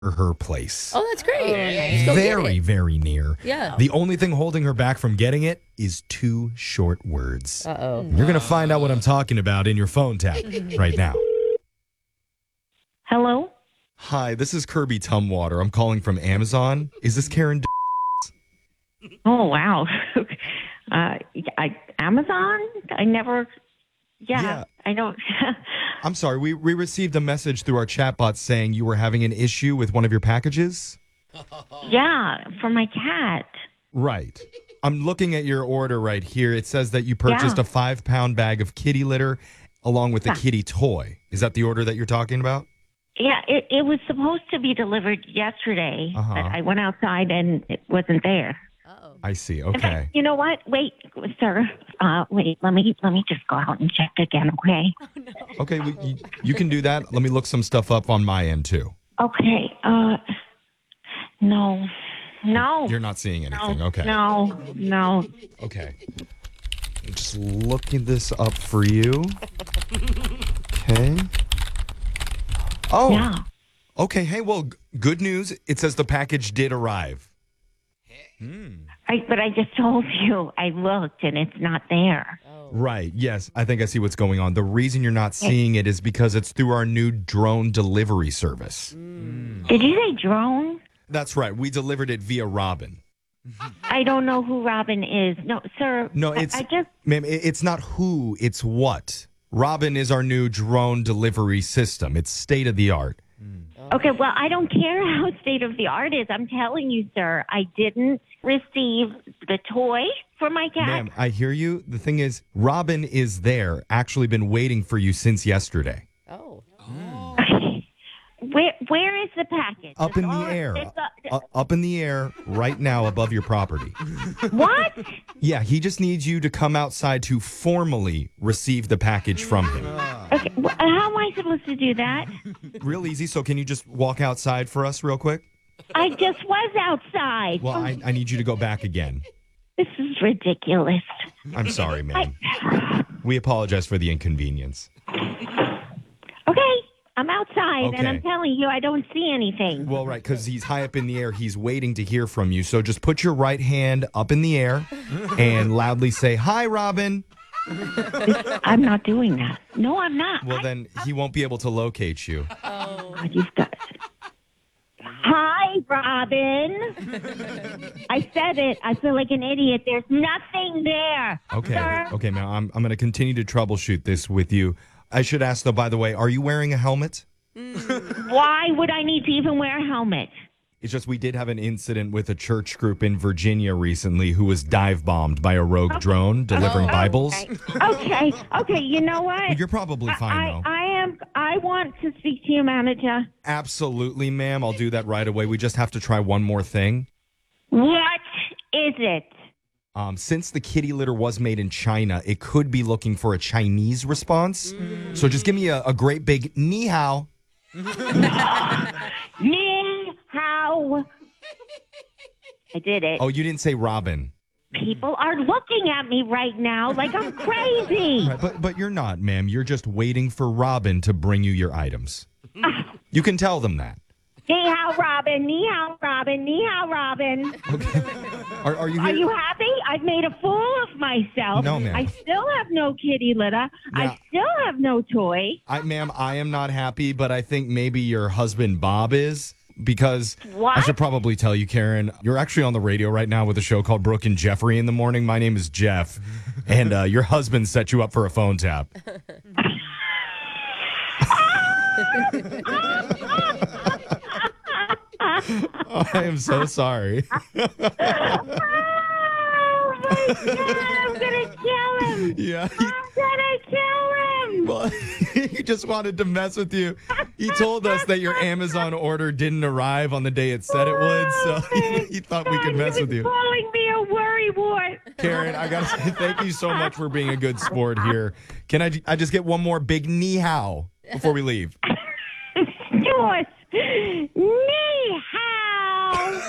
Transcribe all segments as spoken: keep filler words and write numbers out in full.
her place. Oh, that's great. Just go get Very, it. very near. Yeah. The only thing holding her back from getting it is two short words. Uh-oh. You're going to find out what I'm talking about in your phone tap right now. Hello? Hi, this is Kirby Tumwater. I'm calling from Amazon. Is this Karen? D- Oh, wow. uh, I, Amazon? I never, yeah, Yeah. I don't. I'm sorry. We, we received a message through our chatbot saying you were having an issue with one of your packages. Yeah, for my cat. Right. I'm looking at your order right here. It says that you purchased Yeah. a five pound bag of kitty litter along with a Yeah. kitty toy. Is that the order that you're talking about? Yeah, it, it was supposed to be delivered yesterday, Uh-huh. but I went outside and it wasn't there. Uh-oh. I see. In fact, Okay. you know what? Wait, sir. Uh, wait, let me let me just go out and check again, okay? Okay. We, you, you can do that. Let me look some stuff up on my end too. Okay. Uh, no, no. You're not seeing anything. no, Okay. No, no. Okay. I'm just looking this up for you. Okay. Oh. Yeah. Okay. Hey, well, g- good news. It says the package did arrive. I, but I just told you I looked and it's not there. Right. Yes. I think I see what's going on. The reason you're not seeing it is because it's through our new drone delivery service. Did you say drone? That's right. We delivered it via Robin. I don't know who Robin is. No, sir. No, I- it's I just. ma'am, it- it's not who, it's what. Robin is our new drone delivery system. It's state of the art. Okay, well, I don't care how state of the art is. I'm telling you, sir, I didn't receive the toy for my cat. Ma'am, I hear you. The thing is, Robin is there, actually been waiting for you since yesterday. Oh. Where Where is the package? Up in the Oh, air. it's a- Uh, up in the air right now above your property. what? Yeah, he just needs you to come outside to formally receive the package from him. Okay, wh- how am I supposed to do that? Real easy. So can you just walk outside for us real quick? I just was outside. Well, I, I need you to go back again. This is ridiculous. I'm sorry, ma'am. We apologize for the inconvenience. Okay, I'm outside, and Okay. I'm telling you, I don't see anything. Well, right, because he's high up in the air. He's waiting to hear from you. So just put your right hand up in the air and loudly say, "Hi, Robin." I'm not doing that. No, I'm not. Well, then he won't be able to locate you. God, you've got. Hi, Robin. I said it. I feel like an idiot. There's nothing there. Okay. Sir. Okay, now I'm, I'm going to continue to troubleshoot this with you. I should ask, though, by the way, are you wearing a helmet? Why would I need to even wear a helmet? It's just we did have an incident with a church group in Virginia recently who was dive bombed by a rogue drone delivering Bibles. Okay. Okay. You know what? You're probably fine, I, though. I am. I want to speak to your manager. Absolutely, ma'am. I'll do that right away. We just have to try one more thing. What is it? Um, since the kitty litter was made in China, it could be looking for a Chinese response. So just give me a, a great big ni hao. Ni hao. I did it. Oh, you didn't say Robin. People are looking at me right now like I'm crazy. Right, but but you're not, ma'am. You're just waiting for Robin to bring you your items. You can tell them that. Ni hao, Robin. Ni hao, Robin. Ni hao, Robin. Are, are you Are here? you happy? I've made a fool of myself. No, ma'am. I still have no kitty litter. Yeah. I still have no toy. I, ma'am, I am not happy, but I think maybe your husband Bob is. Because What? I should probably tell you, Karen, you're actually on the radio right now with a show called Brooke and Jeffrey in the Morning. My name is Jeff, and uh, your husband set you up for a phone tap. I am so sorry. Oh my God, I'm gonna kill him. Yeah, I'm gonna kill him. well, he just wanted to mess with you. He told us that your Amazon order didn't arrive on the day it said it would, so he, he thought we could mess he with was you. calling me a worrywart. Karen, I gotta say thank you so much for being a good sport here. Can I, I just get one more big ni hao before we leave? Yours. Ni hao.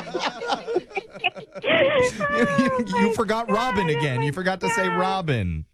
you, you- you forgot Robin again. You forgot to say Robin.